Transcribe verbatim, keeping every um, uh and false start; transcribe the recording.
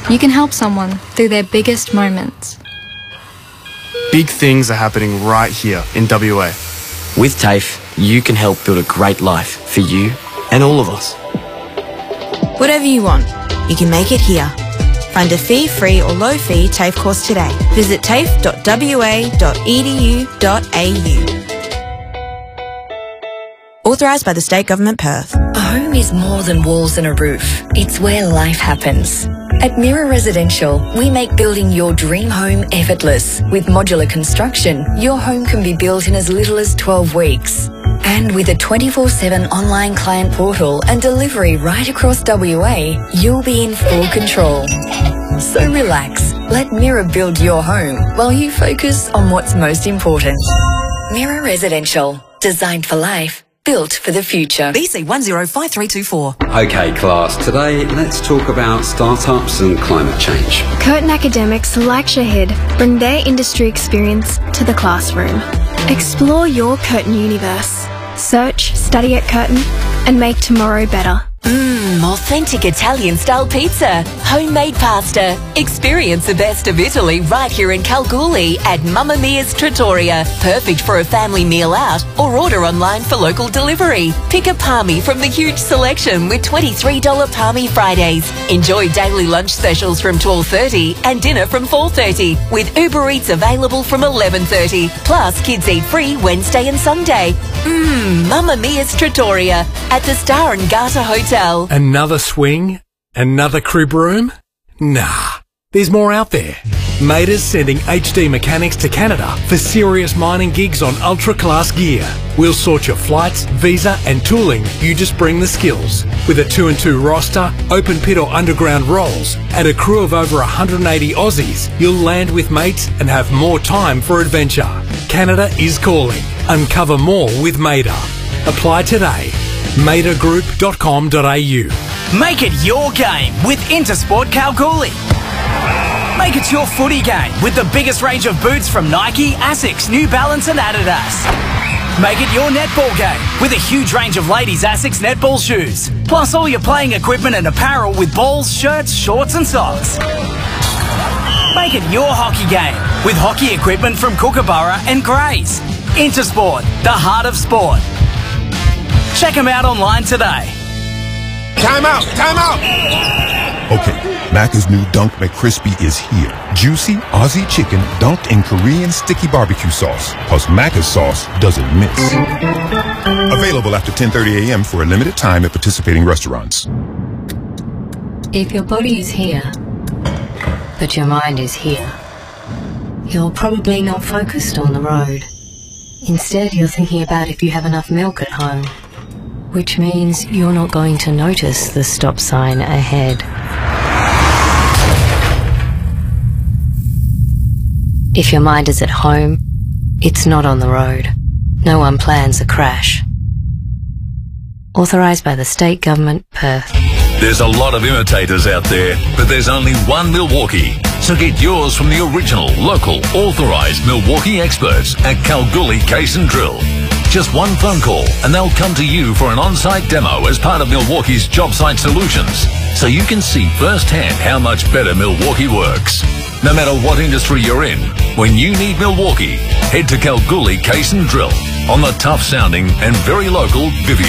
you can help someone through their biggest moments. Big things are happening right here in W A. With TAFE, you can help build a great life for you and all of us. Whatever you want, you can make it here. Find a fee-free or low-fee TAFE course today. Visit tafe dot w a dot e d u dot a u. Authorised by the State Government, Perth. A home is more than walls and a roof. It's where life happens. At Mirror Residential, we make building your dream home effortless. With modular construction, your home can be built in as little as twelve weeks. And with a twenty-four seven online client portal and delivery right across W A, you'll be in full control. So relax. Let Mirror build your home while you focus on what's most important. Mirror Residential. Designed for life. Built for the future. B C one zero five three two four. Okay, class. Today, let's talk about startups and climate change. Curtin academics like Shahid bring their industry experience to the classroom. Explore your Curtin universe. Search, study at Curtin, and make tomorrow better. Mmm, authentic Italian-style pizza, homemade pasta. Experience the best of Italy right here in Kalgoorlie at Mamma Mia's Trattoria. Perfect for a family meal out or order online for local delivery. Pick a palmy from the huge selection with twenty-three dollars Palmy Fridays. Enjoy daily lunch specials from twelve thirty and dinner from four thirty with Uber Eats available from eleven thirty. Plus, kids eat free Wednesday and Sunday. Mmm, Mamma Mia's Trattoria at the Star and Garter Hotel. Another swing? Another crib room? Nah, there's more out there. Mader's sending H D mechanics to Canada for serious mining gigs on ultra-class gear. We'll sort your flights, visa and tooling. You just bring the skills. With a two and two roster, open pit or underground roles, and a crew of over one hundred eighty Aussies, you'll land with mates and have more time for adventure. Canada is calling. Uncover more with Mader. Apply today. mader group dot com dot a u. Make it your game with Intersport Kalgoorlie. Make it your footy game with the biggest range of boots from Nike, Asics, New Balance and Adidas. Make it your netball game with a huge range of ladies' Asics netball shoes. Plus all your playing equipment and apparel with balls, shirts, shorts and socks. Make it your hockey game with hockey equipment from Kookaburra and Grays. Intersport, the heart of sport. Check them out online today. Time out! Time out! Okay, Macca's new Dunk McCrispy is here. Juicy Aussie chicken dunked in Korean sticky barbecue sauce. Plus Macca's sauce doesn't miss. Available after ten thirty a m for a limited time at participating restaurants. If your body is here, but your mind is here, you're probably not focused on the road. Instead, you're thinking about if you have enough milk at home. Which means you're not going to notice the stop sign ahead. If your mind is at home, it's not on the road. No one plans a crash. Authorised by the State Government, Perth. There's a lot of imitators out there, but there's only one Milwaukee. So get yours from the original, local, authorised Milwaukee experts at Kalgoorlie Case and Drill. Just one phone call and they'll come to you for an on-site demo as part of Milwaukee's job site solutions, so you can see firsthand how much better Milwaukee works. No matter what industry you're in, when you need Milwaukee, head to Kalgoorlie Case and Drill on the tough-sounding and very local Vivian.